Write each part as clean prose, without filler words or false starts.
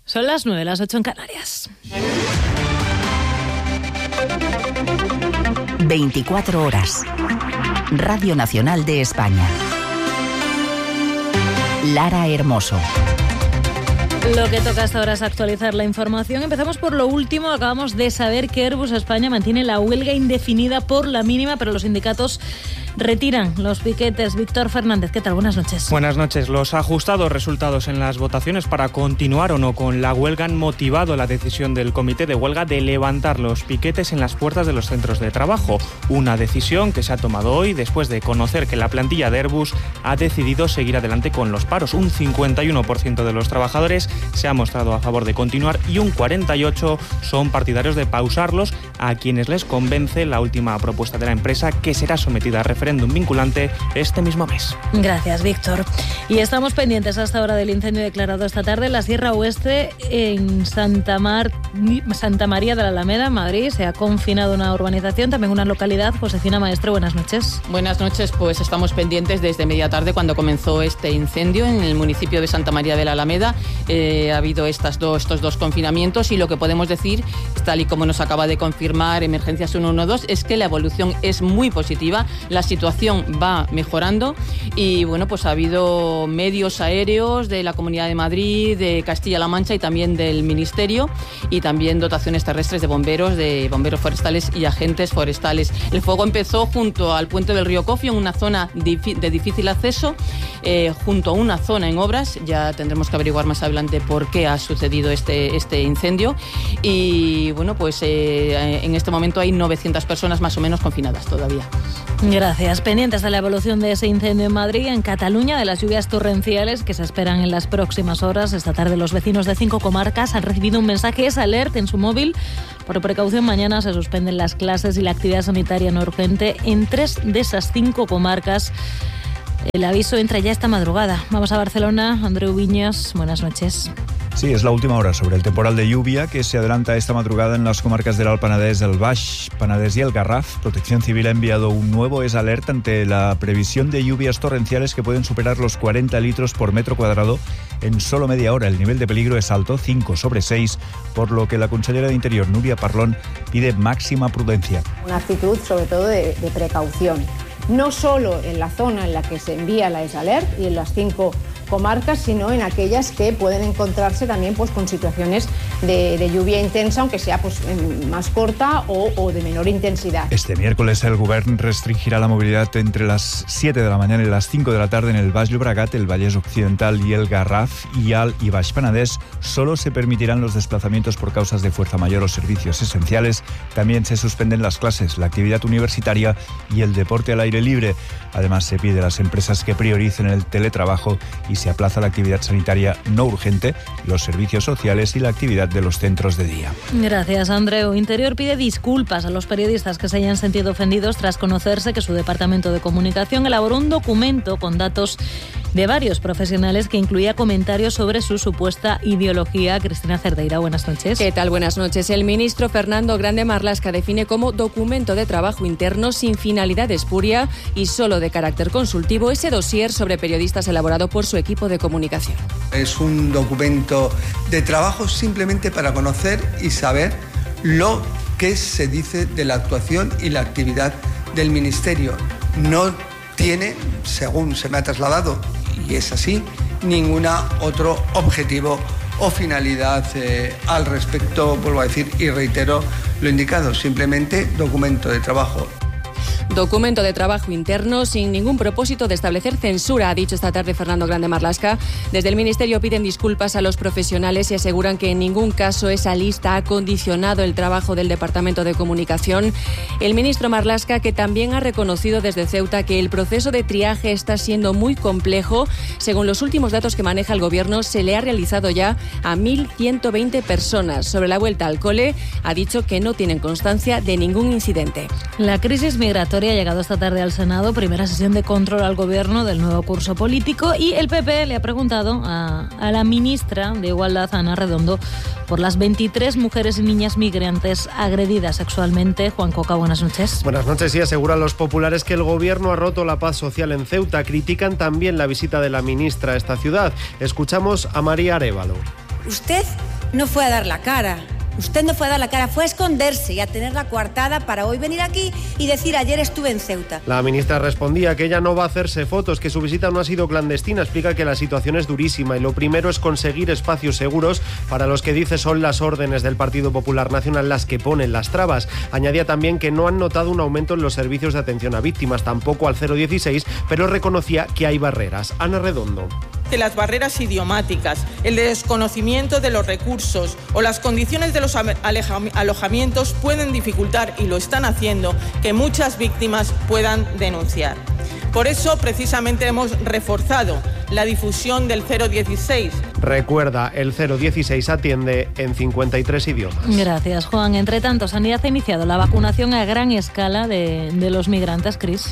Son las 9, las 8 en Canarias. 24 horas. Radio Nacional de España. Lara Hermoso. Lo que toca hasta ahora es actualizar la información. Empezamos por lo último. Acabamos de saber que Airbus España mantiene la huelga indefinida por la mínima, pero los sindicatos retiran los piquetes. Víctor Fernández, ¿qué tal? Buenas noches. Buenas noches. Los ajustados resultados en las votaciones para continuar o no con la huelga han motivado la decisión del comité de huelga de levantar los piquetes en las puertas de los centros de trabajo. Una decisión que se ha tomado hoy después de conocer que la plantilla de Airbus ha decidido seguir adelante con los paros. Un 51% de los trabajadores se ha mostrado a favor de continuar y un 48% son partidarios de pausarlos, a quienes les convence la última propuesta de la empresa, que será sometida a referéndum vinculante este mismo mes. Gracias, Víctor. Y estamos pendientes hasta ahora del incendio declarado esta tarde en la Sierra Oeste, en Santa María de la Alameda, en Madrid. Se ha confinado una urbanización, también una localidad. Josefina Maestre, buenas noches. Buenas noches, pues estamos pendientes desde media tarde cuando comenzó este incendio en el municipio de Santa María de la Alameda. Ha habido estos dos confinamientos y lo que podemos decir, tal y como nos acaba de confirmar Emergencias 112, es que la evolución es muy positiva. La situación va mejorando y bueno, pues ha habido medios aéreos de la Comunidad de Madrid, de Castilla-La Mancha y también del Ministerio, y también dotaciones terrestres de bomberos forestales y agentes forestales. El fuego empezó junto al puente del río Cofio, en una zona de difícil acceso, junto a una zona en obras. Ya tendremos que averiguar más adelante por qué ha sucedido este incendio. Y bueno, pues en este momento hay 900 personas más o menos confinadas todavía. Gracias. Pendientes de la evolución de ese incendio en Madrid, en Cataluña, de las lluvias torrenciales que se esperan en las próximas horas. Esta tarde los vecinos de 5 comarcas han recibido un mensaje alert en su móvil. Por precaución, mañana se suspenden las clases y la actividad sanitaria no urgente en 3 de esas 5 comarcas. El aviso entra ya esta madrugada. Vamos a Barcelona. Andreu Viñas, buenas noches. Sí, es la última hora sobre el temporal de lluvia que se adelanta esta madrugada en las comarcas del Alt Penedès, el Baix Penedès y el Garraf. Protección Civil ha enviado un nuevo alerta ante la previsión de lluvias torrenciales que pueden superar los 40 litros por metro cuadrado en solo media hora. El nivel de peligro es alto, 5/6, por lo que la consellera de Interior, Núria Parlon, pide máxima prudencia. Una actitud sobre todo de precaución, no solo en la zona en la que se envía la alert y en las 5 comarcas, sino en aquellas que pueden encontrarse también pues con situaciones de lluvia intensa, aunque sea pues más corta o de menor intensidad. Este miércoles el Govern restringirá la movilidad entre las 7 de la mañana y las 5 de la tarde en el Baix Llobregat, el Vallès Occidental y el Garraf, y Alt y Baix Penedès. Solo se permitirán los desplazamientos por causas de fuerza mayor o servicios esenciales. También se suspenden las clases, la actividad universitaria y el deporte al aire libre. Además, se pide a las empresas que prioricen el teletrabajo y se aplaza la actividad sanitaria no urgente, los servicios sociales y la actividad de los centros de día. Gracias, Andreu. Interior pide disculpas a los periodistas que se hayan sentido ofendidos tras conocerse que su departamento de comunicación elaboró un documento con datos de varios profesionales que incluía comentarios sobre su supuesta ideología. Cristina Cerdeira, buenas noches. ¿Qué tal? Buenas noches. El ministro Fernando Grande Marlaska define como documento de trabajo interno sin finalidad espuria y solo de carácter consultivo ese dossier sobre periodistas elaborado por su equipo de comunicación. Es un documento de trabajo simplemente para conocer y saber lo que se dice de la actuación y la actividad del Ministerio. No tiene, según se me ha trasladado, y es así, ningún otro objetivo o finalidad al respecto. Vuelvo a decir y reitero lo indicado, simplemente documento de trabajo. Documento de trabajo interno sin ningún propósito de establecer censura, ha dicho esta tarde Fernando Grande Marlaska. Desde el Ministerio piden disculpas a los profesionales y aseguran que en ningún caso esa lista ha condicionado el trabajo del Departamento de Comunicación. El ministro Marlaska, que también ha reconocido desde Ceuta que el proceso de triaje está siendo muy complejo. Según los últimos datos que maneja el Gobierno, se le ha realizado ya a 1.120 personas. Sobre la vuelta al cole, ha dicho que no tienen constancia de ningún incidente. La crisis migratoria ha llegado esta tarde al Senado, primera sesión de control al Gobierno del nuevo curso político, y el PP le ha preguntado a la ministra de Igualdad, Ana Redondo, por las 23 mujeres y niñas migrantes agredidas sexualmente. Juan Coca, buenas noches. Buenas noches. Y aseguran los populares que el Gobierno ha roto la paz social en Ceuta. Critican también la visita de la ministra a esta ciudad. Escuchamos a María Arévalo. Usted no fue a dar la cara. Usted no fue a dar la cara, fue a esconderse y a tener la coartada para hoy venir aquí y decir ayer estuve en Ceuta. La ministra respondía que ella no va a hacerse fotos, que su visita no ha sido clandestina. Explica que la situación es durísima y lo primero es conseguir espacios seguros para los que dice son las órdenes del Partido Popular Nacional las que ponen las trabas. Añadía también que no han notado un aumento en los servicios de atención a víctimas, tampoco al 016, pero reconocía que hay barreras. Ana Redondo. De las barreras idiomáticas, el desconocimiento de los recursos o las condiciones de los alojamientos pueden dificultar, y lo están haciendo, que muchas víctimas puedan denunciar. Por eso, precisamente, hemos reforzado la difusión del 016. Recuerda, el 016 atiende en 53 idiomas. Gracias, Juan. Entre tanto, Sanidad ha iniciado la vacunación a gran escala de los migrantes, Cris.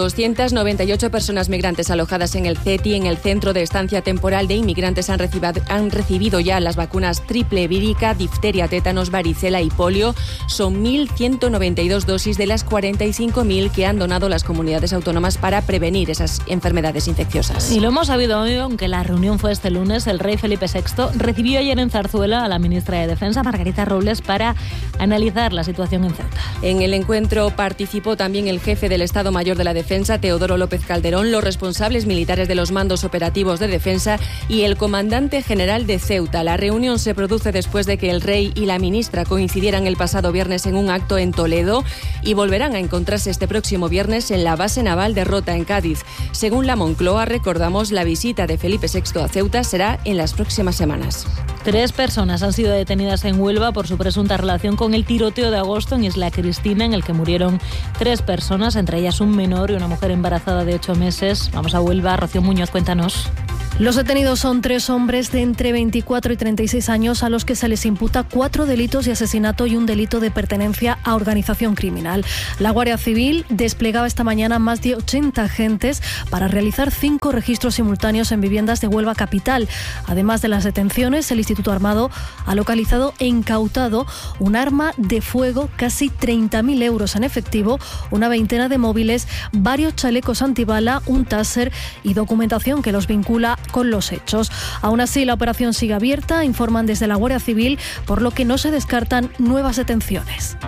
298 personas migrantes alojadas en el CETI, en el Centro de Estancia Temporal de Inmigrantes, han recibido ya las vacunas triple vírica, difteria, tétanos, varicela y polio. Son 1.192 dosis de las 45.000 que han donado las comunidades autónomas para prevenir esas enfermedades infecciosas. Y lo hemos sabido hoy, aunque la reunión fue este lunes. El rey Felipe VI recibió ayer en Zarzuela a la ministra de Defensa, Margarita Robles, para analizar la situación en Ceuta. En el encuentro participó también el jefe del Estado Mayor de la Defensa, Teodoro López Calderón, los responsables militares de los mandos operativos de defensa y el comandante general de Ceuta. La reunión se produce después de que el rey y la ministra coincidieran el pasado viernes en un acto en Toledo y volverán a encontrarse este próximo viernes en la base naval de Rota, en Cádiz. Según la Moncloa, recordamos, la visita de Felipe VI a Ceuta será en las próximas semanas. 3 personas han sido detenidas en Huelva por su presunta relación con el tiroteo de agosto en Isla Cristina, en el que murieron 3 personas, entre ellas un menor y una mujer embarazada de 8 meses. Vamos a Huelva. Rocío Muñoz, cuéntanos. Los detenidos son 3 hombres de entre 24 y 36 años a los que se les imputa 4 delitos de asesinato y un delito de pertenencia a organización criminal. La Guardia Civil desplegaba esta mañana más de 80 agentes para realizar 5 registros simultáneos en viviendas de Huelva capital. Además de las detenciones, el Instituto Armado ha localizado e incautado un arma de fuego, casi 30.000 euros en efectivo, una veintena de móviles, varios chalecos antibala, un Taser y documentación que los vincula con los hechos. Aún así, la operación sigue abierta, informan desde la Guardia Civil, por lo que no se descartan nuevas detenciones.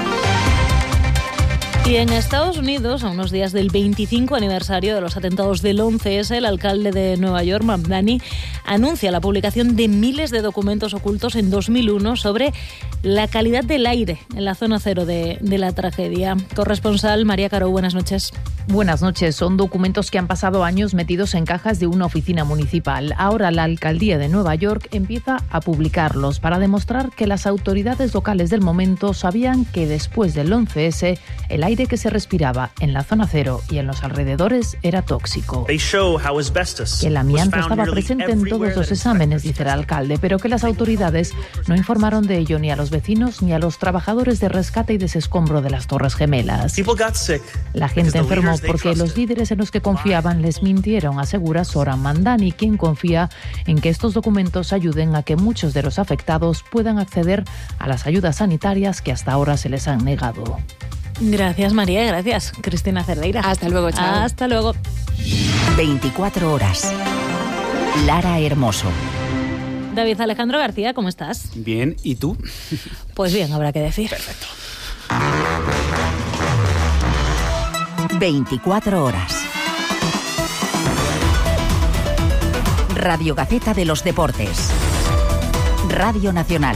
Y en Estados Unidos, a unos días del 25 aniversario de los atentados del 11S, el alcalde de Nueva York, Mamdani, anuncia la publicación de miles de documentos ocultos en 2001 sobre la calidad del aire en la zona cero de la tragedia. Corresponsal María Caro, buenas noches. Buenas noches. Son documentos que han pasado años metidos en cajas de una oficina municipal. Ahora la alcaldía de Nueva York empieza a publicarlos para demostrar que las autoridades locales del momento sabían que después del 11S el aire que se respiraba en la zona cero y en los alrededores era tóxico. Que el amianto estaba presente en todos los exámenes, dice el alcalde, pero que las autoridades no informaron de ello ni a los vecinos ni a los trabajadores de rescate y desescombro de las Torres Gemelas. La gente enfermó porque los líderes en los que confiaban les mintieron, asegura Zoran Mamdani, quien confía en que estos documentos ayuden a que muchos de los afectados puedan acceder a las ayudas sanitarias que hasta ahora se les han negado. Gracias, María. Gracias, Cristina Cerdeira. Hasta luego, chao. Hasta luego. 24 horas. Lara Hermoso. David Alejandro García, ¿cómo estás? Bien, ¿y tú? Pues bien, habrá que decir. Perfecto. 24 horas. Radio Gaceta de los Deportes. Radio Nacional.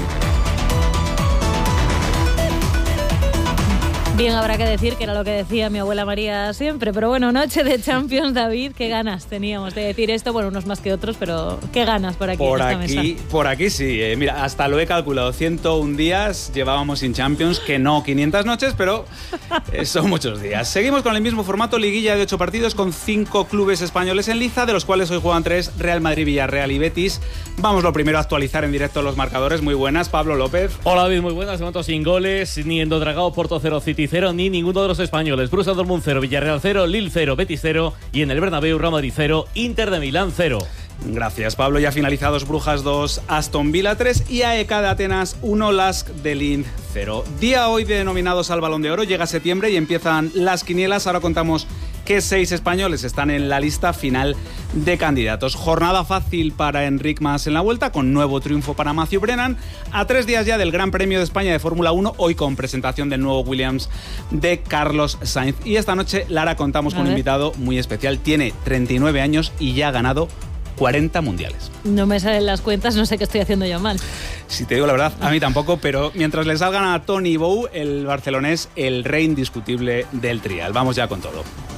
Bien, habrá que decir que era lo que decía mi abuela María siempre, pero bueno, noche de Champions, David, qué ganas teníamos de decir esto, bueno, unos más que otros, pero qué ganas por aquí en esta mesa. Por aquí sí, mira, hasta lo he calculado, 101 días llevábamos sin Champions, que no 500 noches, pero son muchos días. Seguimos con el mismo formato, liguilla de 8 partidos con 5 clubes españoles en liza, de los cuales hoy juegan 3, Real Madrid, Villarreal y Betis. Vamos lo primero a actualizar en directo los marcadores. Muy buenas, Pablo López. Hola David, muy buenas, de momento sin goles, ni Endodragao, Porto 0, City 0, ni ninguno de los españoles. Borussia Dortmund 0, Villarreal 0, Lille 0, Betis 0 y en el Bernabéu Real Madrid 0, Inter de Milán 0. Gracias, Pablo. Ya finalizados Brujas 2, Aston Villa 3 y AEK de Atenas 1, Lask de Linz 0. Día hoy de nominados al Balón de Oro. Llega septiembre y empiezan las quinielas. Ahora contamos qué que 6 españoles están en la lista final de candidatos. Jornada fácil para Enric Mas en la Vuelta, con nuevo triunfo para Matthew Brennan, a 3 días ya del Gran Premio de España de Fórmula 1, hoy con presentación del nuevo Williams de Carlos Sainz. Y esta noche, Lara, contamos con un invitado muy especial. Tiene 39 años y ya ha ganado 40 mundiales. No me salen las cuentas, no sé qué estoy haciendo yo mal. Si te digo la verdad, a mí tampoco, pero mientras le salgan a Tony Bou, el barcelonés, el rey indiscutible del trial. Vamos ya con todo.